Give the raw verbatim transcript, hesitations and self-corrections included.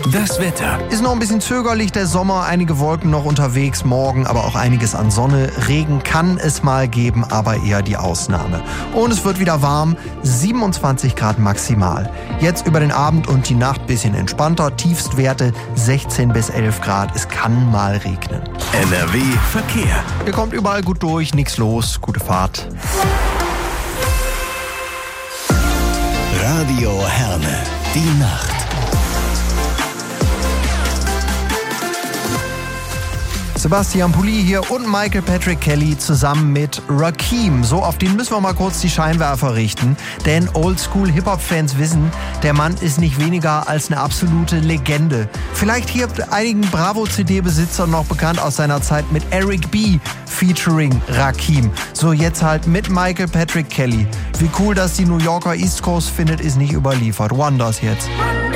Das Wetter. Ist noch ein bisschen zögerlich der Sommer, einige Wolken noch unterwegs, morgen aber auch einiges an Sonne. Regen kann es mal geben, aber eher die Ausnahme. Und es wird wieder warm, siebenundzwanzig Grad maximal. Jetzt über den Abend und die Nacht bisschen entspannter, Tiefstwerte sechzehn bis elf Grad. Es kann mal regnen. N R W Verkehr. Ihr kommt überall gut durch, nichts los, gute Fahrt. Radio Herne, die Nacht. Sebastian Pulli hier und Michael Patrick Kelly zusammen mit Rakim. So, auf den müssen wir mal kurz die Scheinwerfer richten. Denn Oldschool-Hip-Hop-Fans wissen, der Mann ist nicht weniger als eine absolute Legende. Vielleicht hier einigen Bravo-C D-Besitzern noch bekannt aus seiner Zeit mit Eric B. featuring Rakim. So, jetzt halt mit Michael Patrick Kelly. Wie cool, dass die New Yorker East Coast findet, ist nicht überliefert. Wonders jetzt.